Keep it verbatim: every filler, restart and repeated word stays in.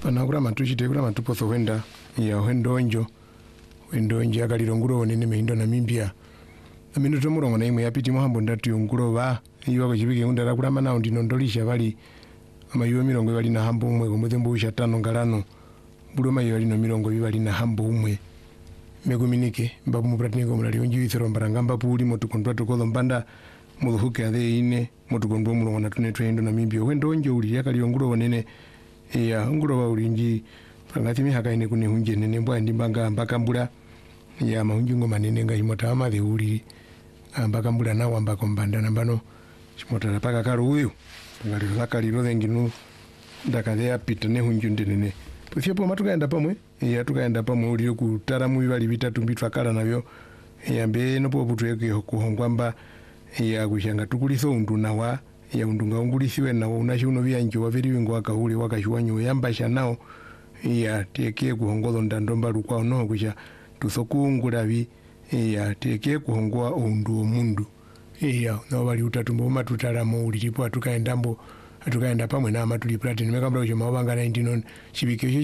pana kura matuchite kura matuposo wenda ya wendonjo wendonjo akaliro ngulo nene meindo Namibia amino tomurongo na imwe yapiti muhambo ndatu yongulo ba iwa ko chibike undara kura mana ndino ndolisha bali amayiwa mirongo bali na hambo umwe komuzembo usha tano ngalano bulo mayiwa lino mirongo bali na hambo umwe meguminike mbabu mupratnego mulali onji isero mbaranga mbapu uli motukondwa tukozo mbanda muhuke ade ine motukondwa mulongo na tune twendo Namibia wendonjo uli yakaliyo ngulo nene ya ngulo ba ulinji pangati mi hakaine kuni hunje nene mbwa ndimbanga mpaka mbula ya mahunjungo manene nga imota amathe uli mpaka mbula nawo ambako mbanda nambano chimota napaka karo uyu ngaliro nakaliro thenginu ndakathe apita ne hunjunde nene pusiepo matukaenda pamwe ya tukaenda pamwe uli kutaramu bibali bitatu mbitwa kala nabyo ya mbe no poputweke kuhongwamba ya kushanga tukuliso undu nawa ya undunga ungulisiwe nawo unashuno byanjo wabiri wingo wakahuli wakashwanyo yambasha nao ya teke kuhongozo ndandomba lukwa no kusha tusokungulabi ya teke kuhongoa undu omundu ya no bali utatumbo matutaramu uli tipo tukaenda mbo tukaenda pamwe na matuli platinum mekambra kyo mabanga nineteen chibike